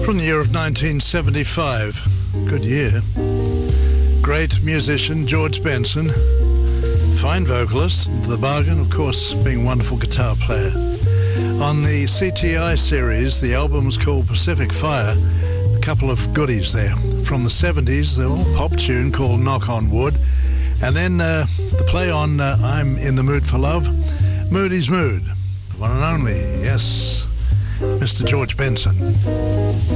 From the year of 1975. Good year. Great musician, George Benson. Fine vocalist, the bargain, of course, being a wonderful guitar player. On the CTI series, the album was called Pacific Fire. A couple of goodies there. From the 70s, the old pop tune called Knock on Wood. And then the play on I'm in the Mood for Love, Moody's Mood. The one and only, yes, Mr. George Benson.